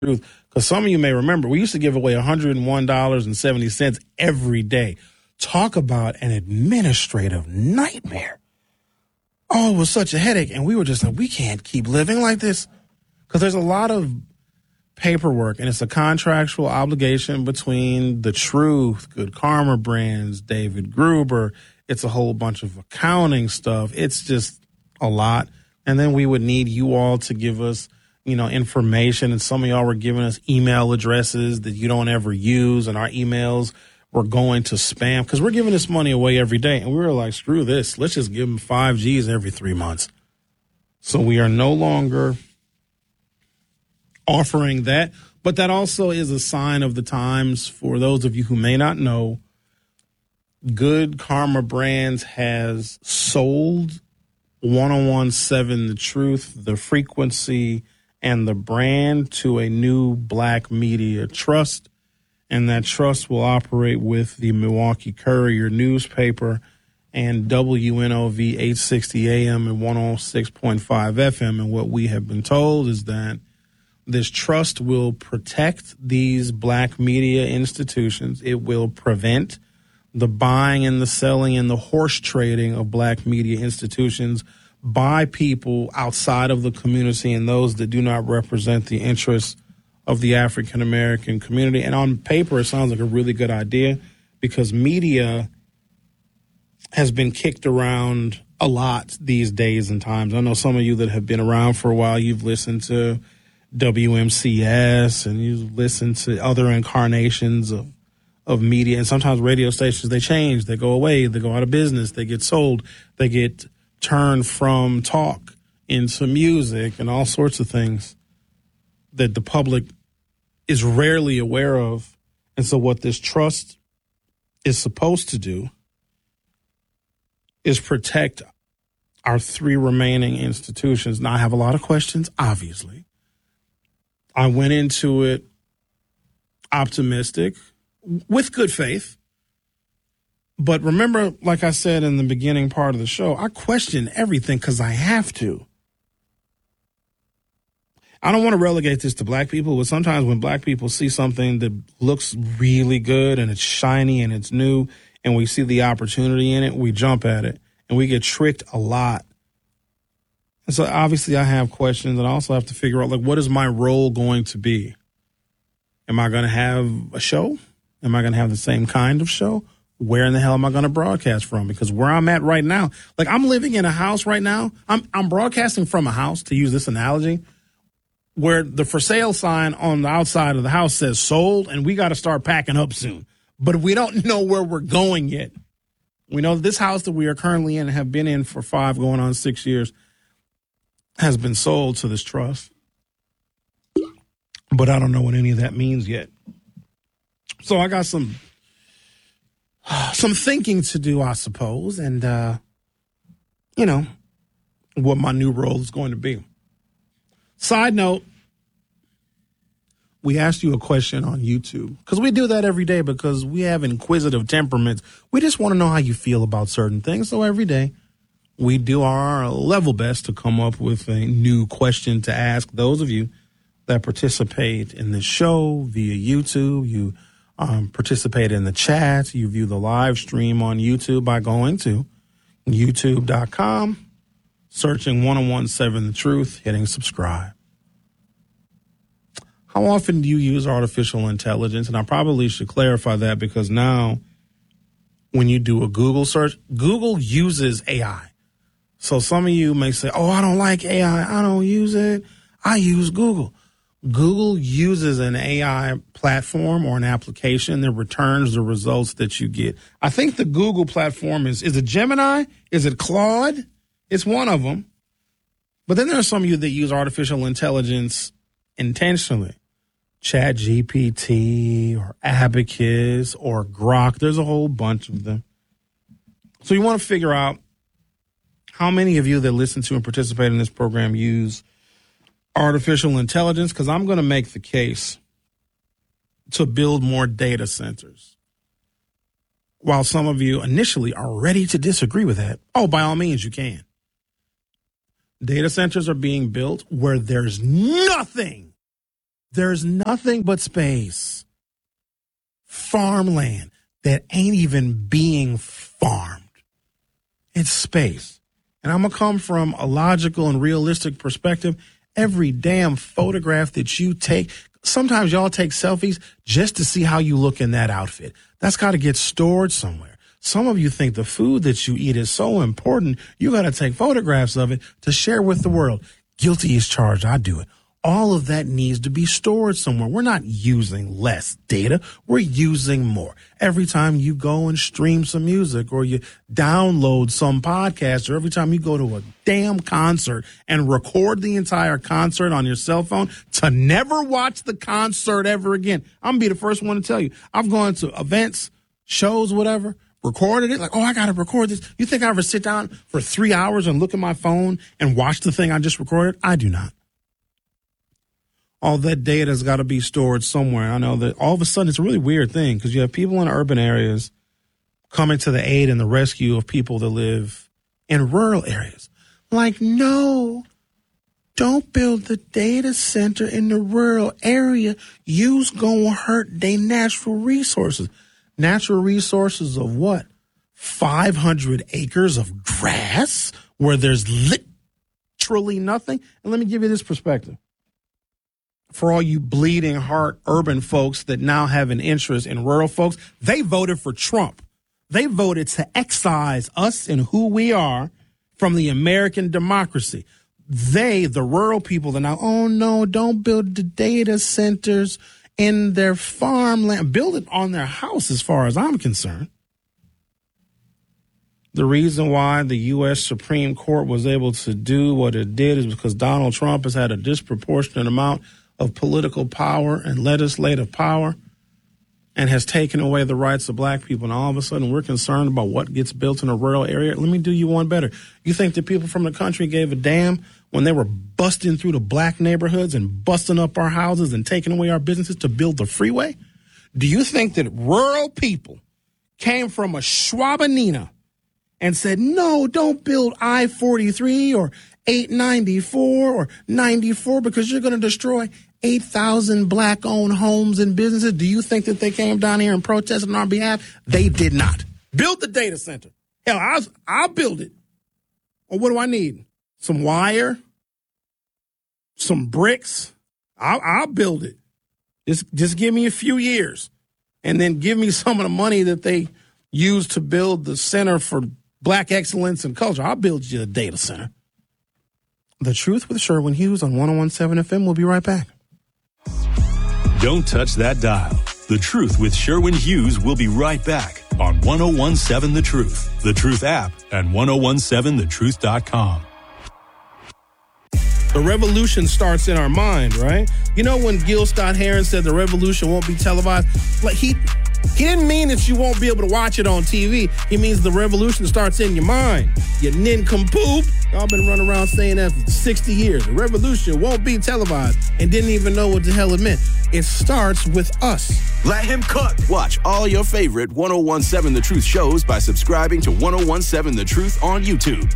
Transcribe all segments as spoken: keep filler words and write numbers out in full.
Truth, because some of you may remember we used to give away one hundred one dollars and seventy cents every day. Talk about an administrative nightmare. Oh, it was such a headache, and we were just like, we can't keep living like this, because there's a lot of paperwork, and it's a contractual obligation between The Truth, Good Karma Brands, David Gruber. It's a whole bunch of accounting stuff. It's just a lot. And then we would need you all to give us, you know, information. And some of y'all were giving us email addresses that you don't ever use. And our emails were going to spam because we're giving this money away every day. And we were like, screw this. Let's just give them five G's every three months. So we are no longer offering that. But that also is a sign of the times. For those of you who may not know, Good Karma Brands has sold one oh seven The Truth, The Frequency, and the brand to a new Black Media Trust. And that trust will operate with the Milwaukee Courier newspaper and W N O V eight sixty A M and one oh six point five F M. And what we have been told is that this trust will protect these Black media institutions. It will prevent the buying and the selling and the horse trading of Black media institutions by people outside of the community and those that do not represent the interests of the African American community. And on paper, it sounds like a really good idea because media has been kicked around a lot these days and times. I know some of you that have been around for a while, you've listened to W M C S and you've listened to other incarnations of of media, and sometimes radio stations, they change, they go away, they go out of business, they get sold, they get turned from talk into music and all sorts of things that the public is rarely aware of. And so what this trust is supposed to do is protect our three remaining institutions. Now, I have a lot of questions, obviously. I went into it optimistic, with good faith. But remember, like I said in the beginning part of the show, I question everything because I have to. I don't want to relegate this to Black people, but sometimes when Black people see something that looks really good and it's shiny and it's new and we see the opportunity in it, we jump at it and we get tricked a lot. And so obviously I have questions, and I also have to figure out, like, what is my role going to be? Am I going to have a show? Am I going to have the same kind of show? Where in the hell am I going to broadcast from? Because where I'm at right now, like, I'm living in a house right now. I'm I'm broadcasting from a house, to use this analogy, where the for sale sign on the outside of the house says sold, and we got to start packing up soon. But we don't know where we're going yet. We know that this house that we are currently in and have been in for five, going on six years, has been sold to this trust. But I don't know what any of that means yet. So I got some some thinking to do, I suppose, and, uh, you know, what my new role is going to be. Side note, we asked you a question on YouTube, because we do that every day because we have inquisitive temperaments. We just want to know how you feel about certain things. So every day we do our level best to come up with a new question to ask those of you that participate in the show via YouTube. You um, participate in the chat. You view the live stream on YouTube by going to youtube dot com, searching ten seventeen The Truth, hitting subscribe. How often do you use artificial intelligence? And I probably should clarify that, because now when you do a Google search, Google uses A I. So some of you may say, oh, I don't like A I. I don't use it. I use Google. Google uses an A I platform or an application that returns the results that you get. I think the Google platform is, is it Gemini? Is it Claude? It's one of them. But then there are some of you that use artificial intelligence intentionally. Chat G P T or Abacus or Grok. There's a whole bunch of them. So you want to figure out how many of you that listen to and participate in this program use artificial intelligence, because I'm going to make the case to build more data centers. While some of you initially are ready to disagree with that, oh, by all means, you can. Data centers are being built where there's nothing There's nothing but space, farmland that ain't even being farmed. It's space. And I'm going to come from a logical and realistic perspective. Every damn photograph that you take, sometimes y'all take selfies just to see how you look in that outfit. That's got to get stored somewhere. Some of you think the food that you eat is so important, you got to take photographs of it to share with the world. Guilty as charged. I do it. All of that needs to be stored somewhere. We're not using less data. We're using more. Every time you go and stream some music or you download some podcast, or every time you go to a damn concert and record the entire concert on your cell phone to never watch the concert ever again. I'm going to be the first one to tell you. I've gone to events, shows, whatever, recorded it. Like, oh, I got to record this. You think I ever sit down for three hours and look at my phone and watch the thing I just recorded? I do not. All that data's got to be stored somewhere. I know that all of a sudden it's a really weird thing because you have people in urban areas coming to the aid and the rescue of people that live in rural areas. Like, no, don't build the data center in the rural area. You's gonna hurt their natural resources. Natural resources of what? five hundred acres of grass where there's literally nothing? And let me give you this perspective. For all you bleeding heart urban folks that now have an interest in rural folks, they voted for Trump. They voted to excise us and who we are from the American democracy. They, the rural people, that now, oh no, don't build the data centers in their farmland. Build it on their house as far as I'm concerned. The reason why the U S Supreme Court was able to do what it did is because Donald Trump has had a disproportionate amount of political power and legislative power and has taken away the rights of black people. And all of a sudden we're concerned about what gets built in a rural area. Let me do you one better. You think the people from the country gave a damn when they were busting through the black neighborhoods and busting up our houses and taking away our businesses to build the freeway? Do you think that rural people came from a Schwabanina and said, no, don't build I forty-three or eight ninety-four or ninety-four because you're going to destroy eight thousand black-owned homes and businesses? Do you think that they came down here and protested on our behalf? They did not. Build the data center. Hell, I'll, I'll build it. Or what do I need? Some wire? Some bricks? I'll, I'll build it. Just, just give me a few years. And then give me some of the money that they use to build the Center for Black Excellence and Culture. I'll build you a data center. The Truth with Sherwin Hughes on one oh one point seven F M. We'll be right back. Don't touch that dial. The Truth with Sherwin Hughes will be right back on one oh one point seven The Truth, The Truth app, and ten seventeen the truth dot com. The revolution starts in our mind, right? You know when Gil Scott-Heron said the revolution won't be televised? Like he he didn't mean that you won't be able to watch it on T V. He means the revolution starts in your mind. You nincompoop. Y'all been running around saying that for sixty years. The revolution won't be televised and didn't even know what the hell it meant. It starts with us. Let him cook. Watch all your favorite ten seventeen The Truth shows by subscribing to ten seventeen The Truth on YouTube.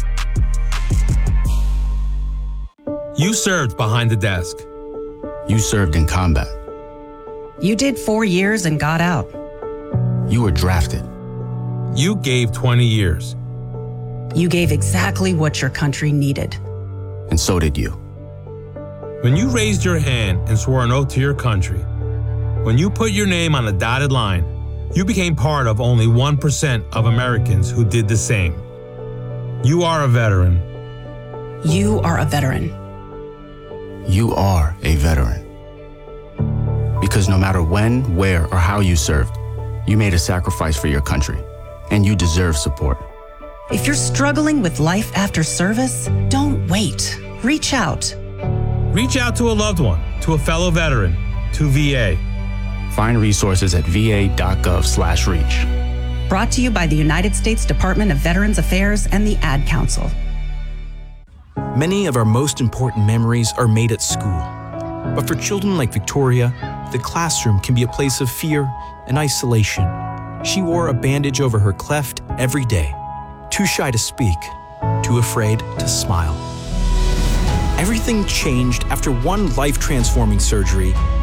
You served behind the desk. You served in combat. You did four years and got out. You were drafted. You gave twenty years. You gave exactly what your country needed. And so did you. When you raised your hand and swore an oath to your country, when you put your name on a dotted line, you became part of only one percent of Americans who did the same. You are a veteran. You are a veteran. You are a veteran. Because no matter when, where, or how you served, you made a sacrifice for your country, and you deserve support. If you're struggling with life after service, don't wait. Reach out. Reach out to a loved one, to a fellow veteran, to V A. Find resources at va.gov slash reach. Brought to you by the United States Department of Veterans Affairs and the Ad Council. Many of our most important memories are made at school. But for children like Victoria, the classroom can be a place of fear and isolation. She wore a bandage over her cleft every day, too shy to speak, too afraid to smile. Everything changed after one life-transforming surgery